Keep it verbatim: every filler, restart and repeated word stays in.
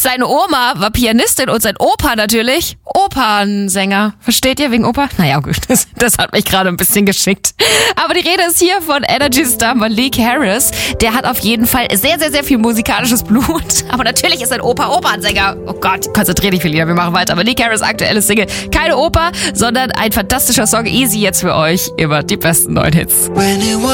Seine Oma war Pianistin und sein Opa natürlich Opernsänger. Versteht ihr, wegen Opa? Naja, gut, das, das hat mich gerade ein bisschen geschickt. Aber die Rede ist hier von Energy-Star Malik Harris. Der hat auf jeden Fall sehr, sehr, sehr viel musikalisches Blut. Aber natürlich ist sein Opa Opernsänger. Oh Gott, konzentrier dich viel lieber, wir machen weiter. Malik Harris, aktuelles Single. Keine Oper, sondern ein fantastischer Song. Easy jetzt für euch. Immer die besten neuen Hits.